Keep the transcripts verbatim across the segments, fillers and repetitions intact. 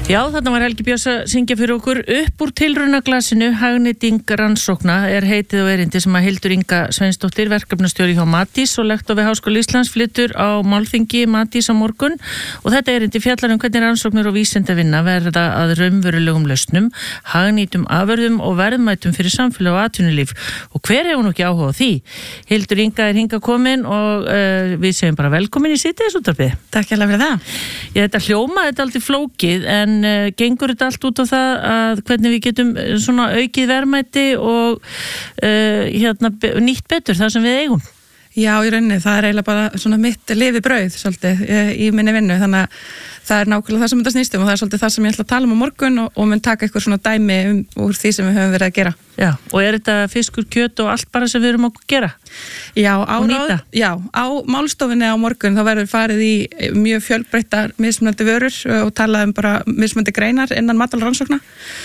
Já, þarna var Helgi Björns að syngja fyrir okkur upp úr tilraunaglasinu. Hagnýting rannsókna er heitið og erindi sem að Hildur Inga Sveinsdóttir, verkefnastjóri hjá Matís og lektor við Háskóla Íslands, flytur á málþingi Matís á morgun. Og þetta erindi fjallar um hvernig rannsóknir og vísindavinna verða að raunverulegum lausnum, hagnýtum afurðum og verðmætum fyrir samfélag og atvinnulíf. Og hver hefur nú ekki áhuga á því? Hildur Inga er hingað komin og uh, við segjum bara velkomin í Síðdegisútvarpið. Takk hérlega fyrir það. Ég, þetta hljóma, þetta er aldrei flókið, en uh, gengur þetta allt út á það að hvernig við getum svona aukið verðmæti og uh, hérna, nýtt betur það sem við eigum? Já, í rauninni, það er eiginlega bara svona mitt lifi brauð svolítið í minni vinnu, þannig að það er nákvæmlega það sem þetta snýst um og það er svolítið það sem ég ætla að tala um á morgun og, og mun taka eitthvað svona dæmi um, úr því sem við höfum verið að gera. Já, og er þetta fiskur, kjöt og allt bara sem við erum að gera? Já, á, ráð, já, á málstofinni á morgun þá verður farið í mjög fjölbreyttar mismunandi vörur og talað um bara mismunandi greinar innan matvælarannsókna.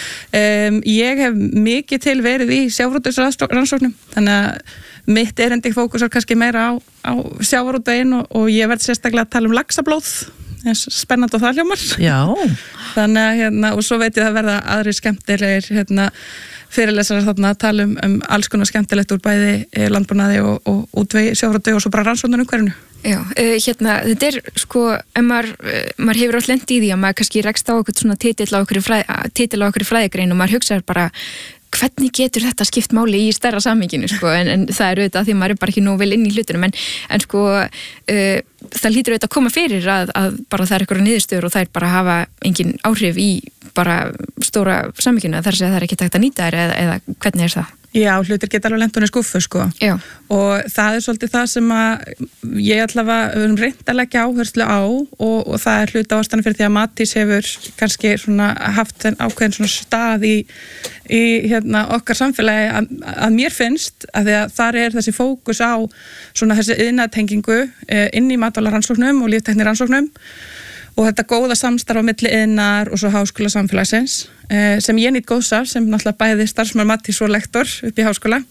Um, ég hef mikið til verið í sjávarútvegsrannsóknum, þannig að mitt erindi fókusar kannski meira á, á sjávarútveginn og, og ég verð sérstaklega að tala um laxablóð, eins spennandi og það hljómar. Já. Þannig að hérna, og svo veit ég að verða aðri skemmtilegir hérna, fyrirlesarar þarna að tala um, um alls konar skemmtilegt úr bæði landbúnaði og, og útvegi sjávarútvegi og svo bara rannsóknar umhverfinu. Já, uh, hérna, þetta er sko, ef maður, uh, maður hefur átt lent í því að maður kannski rekst á okkur svona titill á okkur fræ, titill á okkur fræðigrein og maður hugsaður bara hvernig getur þetta skipt máli í stærra samhenginu sko, en, en það er auðvitað því maður er bara ekki nóg vel inn í hlutunum, en, en sko uh, það hlýtur auðvitað að koma fyrir að, að bara það er eitthvað niðurstöður og það er bara að hafa engin áhrif í bara stóra samhenginu, þar sem það er ekki takt að nýta þær eða, eða hvernig er það? Já, hlutir geta alveg lent hún í skuffu sko. Já. Og það er svolítið það sem að ég allavega við höfum reynt að leggja áherslu á og, og það er hluti ástæðan fyrir því að Matís hefur kannski svona haft en ákveðin svona stað í, í hérna, okkar samfélagi að, að mér finnst að því að þar er þessi fókus á svona þessi iðnaðartengingu inn í matvælarannsóknum og líftæknirannsóknum og þetta góða samstarf á milli iðnaðar og svo háskóla samfélagsins sem ég nýtt góðs af sem náttúrulega bæði starfsmaður Matís og lektor upp í háskóla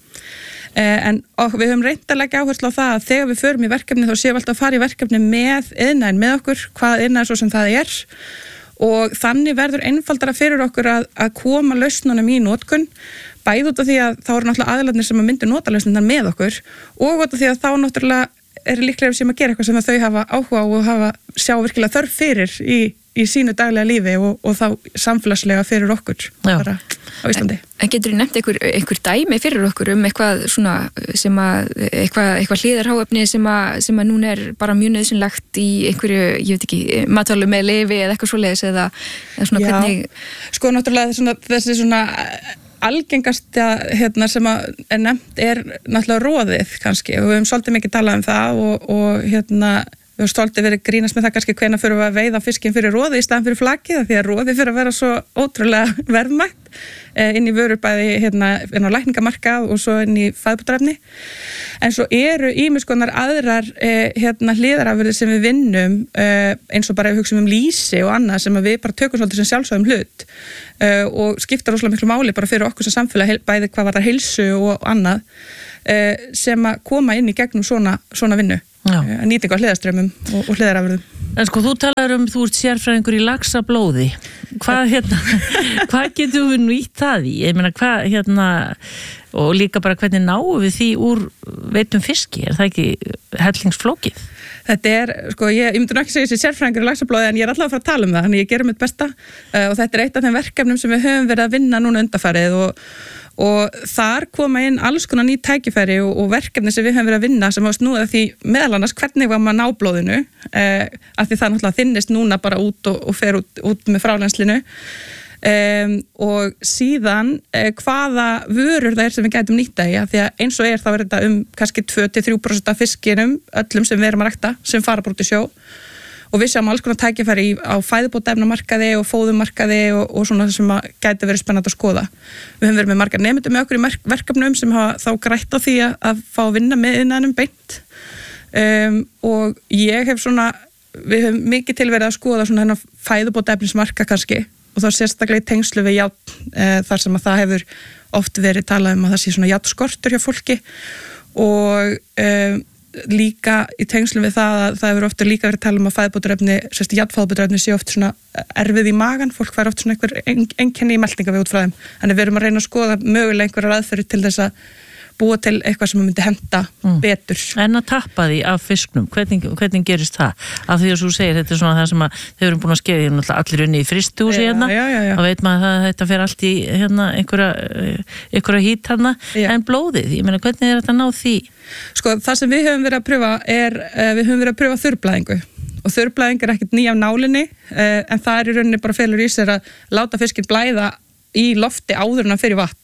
en við höfum reynt að leggja áherslu á það að þegar við förum í verkefni þá séum við alltaf að fara í verkefni með iðnaðin með okkur, hvað iðnaðar svo sem það er og þannig verður einfaldara fyrir okkur að, að koma lausnunum í notkun bæði út af því að þá eru náttúrulega aðilarnir sem að myndu nota lausnunar með okkur og út af því að þá náttúrulega er líklega sem að gera eitthvað sem að þau hafa áhuga á og hafa sjá virkilega þörf fyrir í, í sínu daglega lífi og, og þá samfélagslega fyrir okkur bara á Íslandi. En getur þið nefnt einhver, einhver dæmi fyrir okkur um eitthvað svona sem að eitthvað, eitthvað hliðarháefni sem að, sem að núna er bara mjög nauðsynlegt í einhverju, ég veit ekki, matvælu með lyfi eða eitthvað svoleiðis eða, eða svona Já, hvernig? Sko náttúrulega svona, þessi svona algengasta hérna, sem að er nefnt er náttúrulega roðið kannski og við höfum svolítið mikið talað um það og, og hérna við höfum svolítið verið grínast með það kannski hvenær fyrir að veiða fiskinn fyrir roði í staðan fyrir flakið því að roði fyrir að vera svo ótrúlega verðmætt eh, inn í vörubæði hérna inn á lækningamarkað og svo inn í fæðbútarefni en svo eru ýmiss konar aðrar eh, hérna hliðarafurðir sem við vinnum eh, eins og bara ef við hugsum um lýsi og annað sem við bara tökum svolítið sem sjálfsögum hlut uh, og skipta rosalega miklu máli bara fyrir okkur sem samfélag bæði hvað var það heilsu og annað uh, sem að koma inn í gegnum svona, svona vinnu uh, nýting á hliðarströmmum og, og hliðarafurðum. En sko þú talar um þú ert sérfræðingur í laxablóði hvað hérna hvað getur við nýtt það í? Ég meina hvað hérna og líka bara hvernig náum við því úr veitum fiski, er það ekki hellingsflókið? Þetta er, sko, ég, ég myndi nú ekki segja þessi sérfræðingur í laxablóði en ég er alltaf að fara að tala um það, þannig ég gerum mitt besta uh, og þetta er eitt af þeim verkefnum sem við höfum verið að vinna núna undanfarið og, og þar koma inn alls konar ný tækifæri og, og verkefni sem við höfum verið að vinna sem á snúða því meðal annars hvernig var maður ná blóðinu uh, af því það náttúrulega þynnist núna bara út og, og fer út, út með frálænslinu Um, og síðan uh, hvaða vörur það er sem við gætum nýtta í að því að eins og er þá er þetta um kannski tvö til þrjú prósent af fiskinum öllum sem við erum að rækta sem fara bara út í sjó og við sjáum alls konar tækifæri á fæðubótaefnamarkaði og fóðumarkaði og, og svona sem að gæti verið spennandi að skoða. Við höfum verið með margar nemendur með okkur í verkefnum sem hafa þá grætt á því að, að fá að vinna með iðnaðinum beint um, og ég hef svona við höfum mikið til verið að skoða svona hennar fæðubótaefnismarka kannski og þá sérstaklega í tengslu við járn e, þar sem að það hefur oft verið talað um að það sé svona járnskortur hjá fólki og e, líka í tengslum við það að það hefur ofta líka verið að tala um að fæðubótarefni, sérst jafnfæðubótarefni sé oft svona erfið í magan, fólk fær oft svona einhver einkenni í meltinga við út frá þeim. Þannig við erum að reyna að skoða mögulega einhverjar aðferðir til þess að búa til eitthvað sem myndi henta mm. betur. En að tappa því af fisknum, hvernig, hvernig gerist það? Af því að þú segir, þetta er svona það sem að þau eru búin að skeiða, því allir unni í fristúsi hérna, og veit maður að þetta fer allt í hérna, einhverja, einhverja hít hérna, en blóðið, ég meina, hvernig er þetta að ná því? Sko, það sem við höfum verið að pröfa er, við höfum verið að pröfa þurrblæðingu, og þurrblæðing er ekkert ný af nálinni, en það er í rauninni bara felur í sér að láta fiskinn blæða í lofti áður en hann fer í vatn.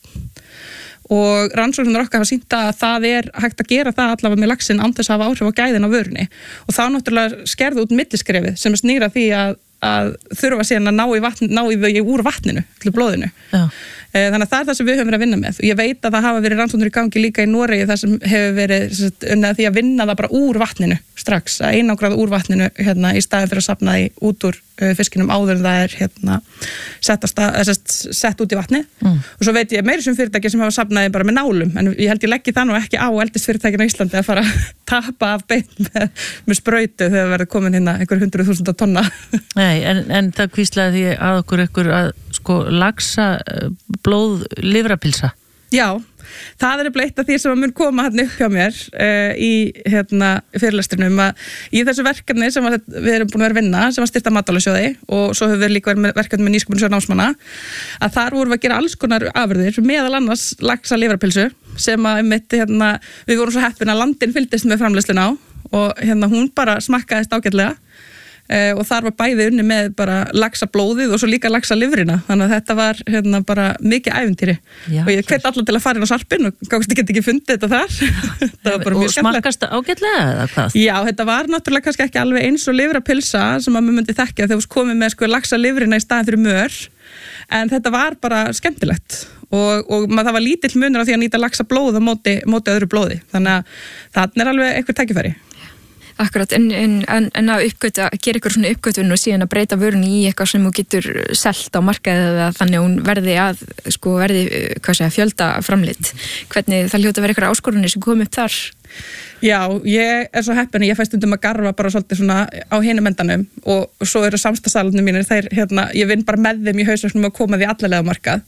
Og rannsóknir okkar hafa sýnt að það er hægt að gera það allavega með laxinn án þess að hafa áhrif á gæðin á vörunni og þá náttúrulega skerðu út milliskrefið sem snýra því að, að þurfa síðan að ná í, vatn, ná í úr vatninu til blóðinu. Já. Þannig að það er það sem við höfum verið að vinna með og ég veit að það hafa verið rannsóknir í gangi líka í Noregi þar sem hefur verið unnið því að vinna það bara úr vatninu strax, að einangraða úr vatninu hérna, í staðin fyrir að safna því út úr fiskinum áður en það er hérna, sett, stað, sett, sett út í vatni mm. og svo veit ég meiri sem fyrirtæki sem hafa safnaði bara með nálum en ég held ég leggi það nú ekki á eldisfyrirtækin á Íslandi að fara að tapa af beint með, með sprautu þegar verður komin hérna einhver hundruð þúsunda tonna. Nei, en, en það kvíslaði því að okkur einhver að sko laxa blóð livrapilsa. Já, það er eitt af því sem mun koma hérna upp hjá mér uh, í hérna, fyrirlestrinum að í þessu verkefni sem að, við erum búin að vera að vinna sem að styrta Matvælasjóði og svo höfum við líka verið með verkefni með nýsköpunarsjóð námsmanna að þar vorum við að gera alls konar afurðir meðal annars laxa livrapilsu sem að einmitt, hérna, við vorum svo heppin að landin fylgdist með framleiðsluna á og hérna, hún bara smakkaðist ágætlega Uh, og þar var bæði unni með bara laxa blóðið og svo líka laxa livrina þannig að þetta var hérna bara mikið ævintýri Já, og ég hvet allar til að fara inn á sarpinn og gáðist ekki ekki fundið þetta þar þetta var bara og mjög smakkast ágætlega eða hvað? Já, þetta var náttúrulega kannski ekki alveg eins og livrapilsa sem að maður myndi þekkja þegar þú komið með sko laxa livrina í staðin fyrir mör en þetta var bara skemmtilegt og, og maður, það var lítill munur á því að nýta laxa blóð á móti, móti öðru blóði þannig að það er alveg eitthvað tækifæri. Akkurat, en, en, en að uppgöta, gera ykkur svona uppgötun og síðan að breyta vörunni í eitthvað sem þú getur selt á markaði eða þannig að hún verði að, sko, verði, hvað segja, fjölda framleitt. Hvernig það hljóta að vera ykkur áskorunni sem kom upp þar? Já, ég er svo heppin, ég fæ stundum að garfa bara svolítið svona á hinum endanum og svo eru samstasalarnir mínir, þeir, hérna, ég vinn bara með þeim í hausverknum að koma því allalega markað.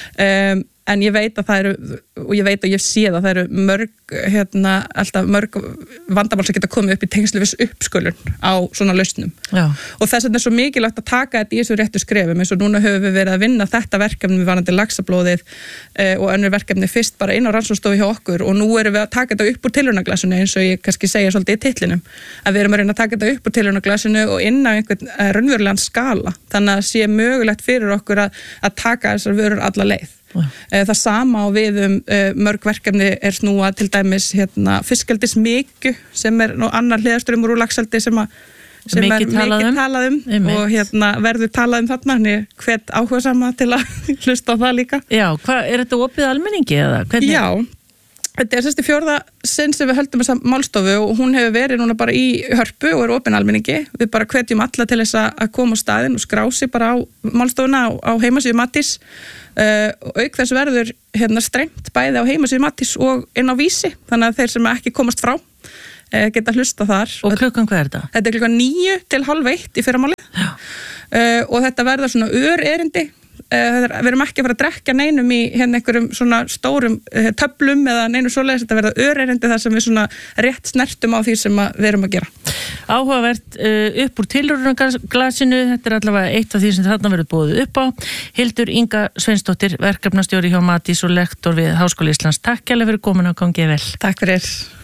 Um, en ég veit að það eru, og ég veit og ég sé það, það eru mörg, hérna, alltaf mörg vandamál sem geta komið upp í tengslu við uppskölun á svona lausnum. Já. Og þess vegna er svo mikilvægt að taka þetta í þessu réttu skrefum, eins og núna höfum við verið að vinna þetta verkefni við varandi laxablóðið eh, og önnur verkefni fyrst bara inn á rannsóknarstofu hjá okkur og nú erum við að taka þetta upp úr tilraunaglasinu eins og ég kannski segja svolítið í titlinum, að við erum að reyna að taka þetta upp úr tilraunaglasinu og inn á einhvern raunverulegan skala, þannig að sé mögulegt fyrir okkur að, að taka þessar vörur alla leið. Það sama á við um mörg verkefni er snúa til dæmis hérna, fiskeldismykju sem er nú annar hliðarströmmur úr laxeldi sem, að, sem mikið er mikið talað um, talað um og hérna, verður talað um þarna hvet áhuga sama til að hlusta á það líka. Já, hva, er þetta opið almenningi eða? Hvernig? Já, þetta er sérst í fjórða sinn sem við höldum þessa málstofu og hún hefur verið núna bara í Hörpu og er opin almenningi. Við bara hvetjum alla til þess að koma á staðinn og skrá sig bara á málstofuna á, á heimasíðu Matís uh, og auk þess verður hérna streymt bæði á heimasíðu Matís og inn á Vísi þannig að þeir sem ekki komast frá uh, geta hlusta þar. Og klukkan hvað er þetta? Þetta er klukkan níu til hálf eitt í fyrramáli uh, og þetta verður svona ör erindi. Uh, við erum ekki að fara að drekka neinum í hérna einhverjum svona stórum uh, töflum eða neinum svoleiðis, þetta verða örerindi þar sem við svona rétt snertum á því sem við erum að gera. Áhugavert uh, upp úr tilraunaglasinu, þetta er allavega eitt af því sem þarna verður boðið upp á. Hildur Inga Sveinsdóttir, verkefnastjóri hjá Matís og lektor við Háskóla Íslands. Takk kærlega fyrir komin og gangið vel. Takk fyrir.